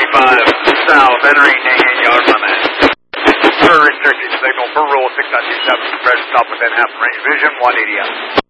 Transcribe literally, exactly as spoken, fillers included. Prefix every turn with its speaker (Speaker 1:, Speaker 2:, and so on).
Speaker 1: twenty-five south, entering eight yard limit. Per restricted signal per rule six nine two seven, present stop within half range vision, one eighty out.